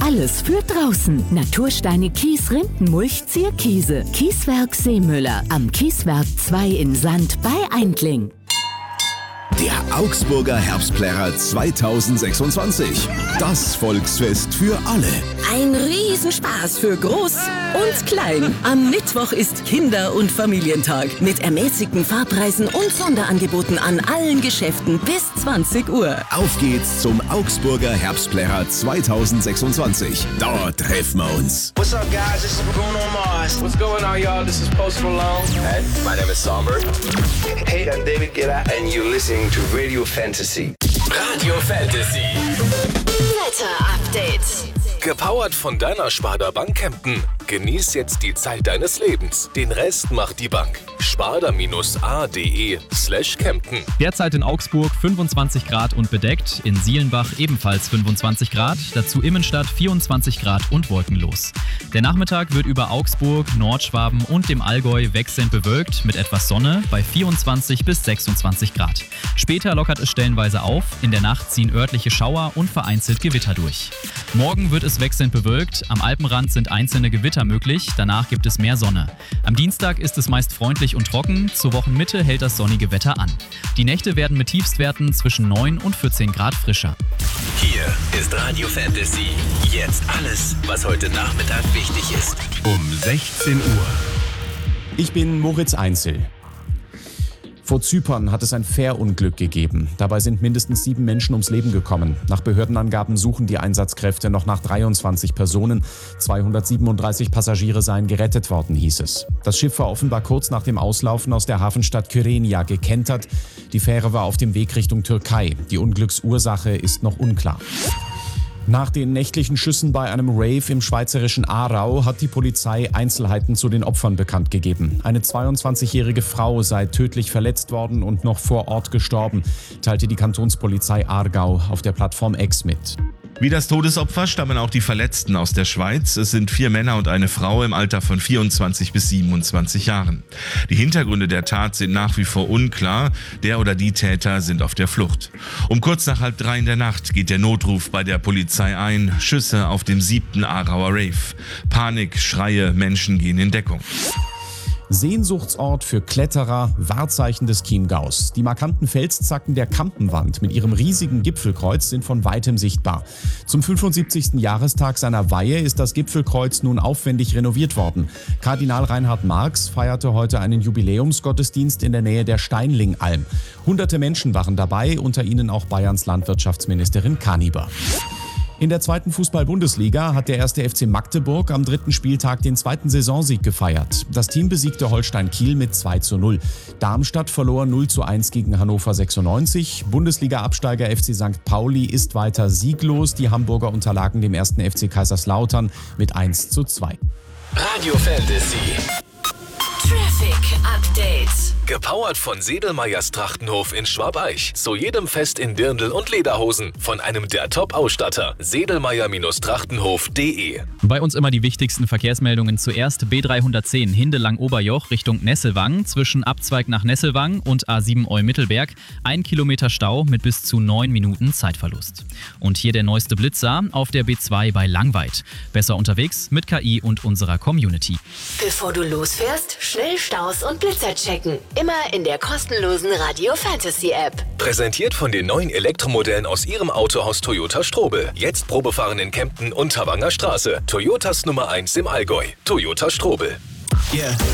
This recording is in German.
Alles für draußen. Natursteine, Kies, Rindenmulch, Zierkiese. Kieswerk Seemüller. Am Kieswerk 2 in Sand bei Eindling. Der Augsburger Herbstplärrer 2026. Das Volksfest für alle. Ein Riesenspaß für Groß und Klein. Am Mittwoch ist Kinder- und Familientag mit ermäßigten Fahrpreisen und Sonderangeboten an allen Geschäften bis 20 Uhr. Auf geht's zum Augsburger Herbstplärrer 2026. Dort treffen wir uns. What's up, guys? This is Bruno Mars. What's going on, y'all? This is Post Malone. Hey, my name is Somber. Hey, I'm David Guetta, and you're listening to Radio Fantasy. Radio Fantasy. Wetter-Update. Gepowert von deiner Sparda Bank Kempten. Genieß jetzt die Zeit deines Lebens. Den Rest macht die Bank. sparda-a.de/Kempten. Derzeit in Augsburg 25 Grad und bedeckt, in Sielenbach ebenfalls 25 Grad, dazu Immenstadt 24 Grad und wolkenlos. Der Nachmittag wird über Augsburg, Nordschwaben und dem Allgäu wechselnd bewölkt mit etwas Sonne bei 24 bis 26 Grad. Später lockert es stellenweise auf, in der Nacht ziehen örtliche Schauer und vereinzelt Gewitter durch. Morgen wird es wechselnd bewölkt, am Alpenrand sind einzelne Gewitter möglich, danach gibt es mehr Sonne. Am Dienstag ist es meist freundlich und trocken, zur Wochenmitte hält das sonnige Wetter an. Die Nächte werden mit Tiefstwerten zwischen 9 und 14 Grad frischer. Hier ist Radio Fantasy. Jetzt alles, was heute Nachmittag wichtig ist. Um 16 Uhr. Ich bin Moritz Einzel. Vor Zypern hat es ein Fährunglück gegeben. Dabei sind mindestens 7 Menschen ums Leben gekommen. Nach Behördenangaben suchen die Einsatzkräfte noch nach 23 Personen. 237 Passagiere seien gerettet worden, hieß es. Das Schiff war offenbar kurz nach dem Auslaufen aus der Hafenstadt Kyrenia gekentert. Die Fähre war auf dem Weg Richtung Türkei. Die Unglücksursache ist noch unklar. Nach den nächtlichen Schüssen bei einem Rave im schweizerischen Aarau hat die Polizei Einzelheiten zu den Opfern bekannt gegeben. Eine 22-jährige Frau sei tödlich verletzt worden und noch vor Ort gestorben, teilte die Kantonspolizei Aargau auf der Plattform X mit. Wie das Todesopfer stammen auch die Verletzten aus der Schweiz. Es sind 4 Männer und eine Frau im Alter von 24 bis 27 Jahren. Die Hintergründe der Tat sind nach wie vor unklar. Der oder die Täter sind auf der Flucht. Um kurz nach 2:30 in der Nacht geht der Notruf bei der Polizei ein. Schüsse auf dem 7. Aarauer Rave. Panik, Schreie, Menschen gehen in Deckung. Sehnsuchtsort für Kletterer, Wahrzeichen des Chiemgaus. Die markanten Felszacken der Kampenwand mit ihrem riesigen Gipfelkreuz sind von weitem sichtbar. Zum 75. Jahrestag seiner Weihe ist das Gipfelkreuz nun aufwendig renoviert worden. Kardinal Reinhard Marx feierte heute einen Jubiläumsgottesdienst in der Nähe der Steinlingalm. Hunderte Menschen waren dabei, unter ihnen auch Bayerns Landwirtschaftsministerin Kaniber. In der 2. Fußball-Bundesliga hat der 1. FC Magdeburg am 3. Spieltag den 2. Saisonsieg gefeiert. Das Team besiegte Holstein Kiel mit 2:0. Darmstadt verlor 0:1 gegen Hannover 96. Bundesliga-Absteiger FC St. Pauli ist weiter sieglos. Die Hamburger unterlagen dem 1. FC Kaiserslautern mit 1:2. Radio Fantasy. Traffic Update. Gepowert von Sedelmeyers Trachtenhof in Schwabeich. Zu jedem Fest in Dirndl und Lederhosen. Von einem der Top-Ausstatter. Sedelmeyer-Trachtenhof.de. Bei uns immer die wichtigsten Verkehrsmeldungen. Zuerst B310 Hindelang-Oberjoch Richtung Nesselwang. Zwischen Abzweig nach Nesselwang und A7 Eu-Mittelberg 1 Kilometer Stau mit bis zu 9 Minuten Zeitverlust. Und hier der neueste Blitzer auf der B2 bei Langweid. Besser unterwegs mit KI und unserer Community. Bevor du losfährst, schnell Staus und Blitzer checken. Immer in der kostenlosen Radio Fantasy App. Präsentiert von den neuen Elektromodellen aus Ihrem Autohaus Toyota Strobel. Jetzt Probefahren in Kempten und Thawanger Straße. Toyotas Nummer 1 im Allgäu. Toyota Strobel. Yeah.